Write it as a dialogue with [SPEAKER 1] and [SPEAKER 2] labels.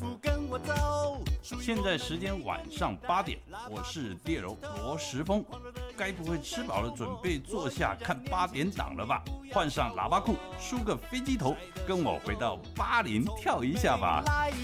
[SPEAKER 1] 福跟我走。
[SPEAKER 2] 现在时间晚上8点，我是猎柔罗时丰，该不会吃饱了准备坐下看8点档了吧？换上喇叭裤，梳个飞机头，跟我回到80跳一下吧。